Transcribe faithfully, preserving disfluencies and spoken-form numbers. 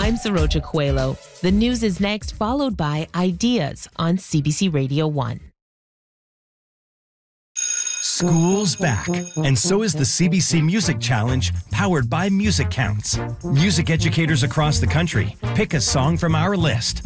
I'm Saroja Coelho. The news is next, followed by Ideas on C B C Radio one. School's back, and so is the C B C Music Challenge, powered by Music Counts. Music educators across the country pick a song from our list.